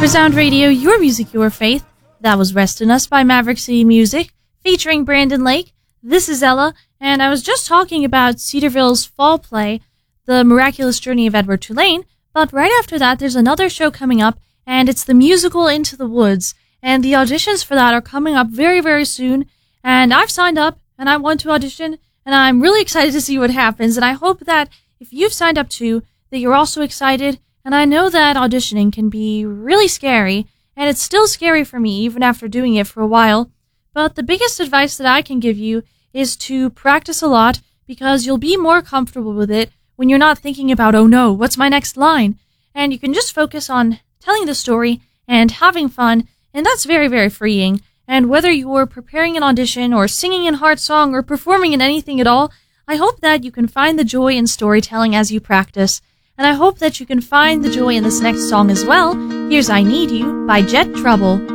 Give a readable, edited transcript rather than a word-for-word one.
Resound Radio, your music, your faith. That was Rest in Us by Maverick City Music, featuring Brandon Lake. This is Ella, and I was just talking about Cedarville's fall play, The Miraculous Journey of Edward Tulane, but right after that, there's another show coming up, and it's the musical Into the Woods, and the auditions for that are coming up very, very soon, and I've signed up, and I want to audition, and I'm really excited to see what happens, and I hope that if you've signed up too, that you're also excited. And I know that auditioning can be really scary, and it's still scary for me even after doing it for a while, but the biggest advice that I can give you is to practice a lot, because you'll be more comfortable with it when you're not thinking about, oh no, what's my next line? And you can just focus on telling the story and having fun, and that's very, very freeing. And whether you're preparing an audition or singing in Heart Song or performing in anything at all, I hope that you can find the joy in storytelling as you practice. And I hope that you can find the joy in this next song as well. Here's I Need You by Jet Trouble.